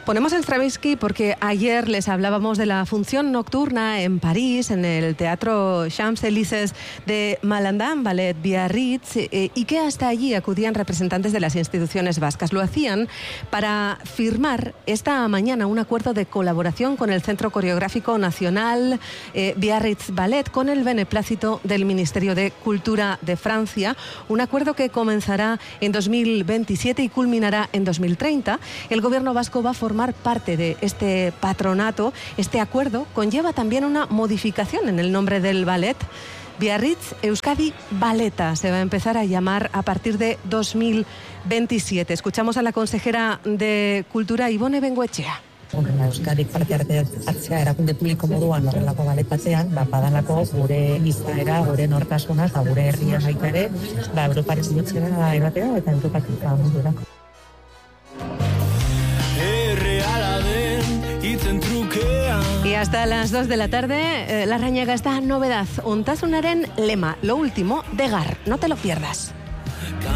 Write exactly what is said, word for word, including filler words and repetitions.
Ponemos el Stravinsky porque ayer les hablábamos de la función nocturna en París, en el Teatro Champs-Élysées de Malandán Ballet Biarritz, eh, y que hasta allí acudían representantes de las instituciones vascas. Lo hacían para firmar esta mañana un acuerdo de colaboración con el Centro Coreográfico Nacional eh, Biarritz Ballet, con el beneplácito del Ministerio de Cultura de Francia, un acuerdo que comenzará en dos mil veintisiete y culminará en dos mil treinta. El gobierno vasco va a formar parte de este patronato. Este acuerdo conlleva también una modificación en el nombre del ballet. Biarritz Euskadi Balleta se va a empezar a llamar a partir de dos mil veintisiete. Escuchamos a la consejera de Cultura, Ibone Bengoetxea. Euskadik parte hartzea erakunde publiko moduan horrelako balet batean, ba, badalako gure izaera, gure nortasuna eta gure herria baita ere, ba, Europaren zilotzera ebatea eta Europatik mundurako. Y hasta las dos de la tarde, eh, Larrañaga, esta novedad, Ontasunaren lema, lo último de Gar, no te lo pierdas.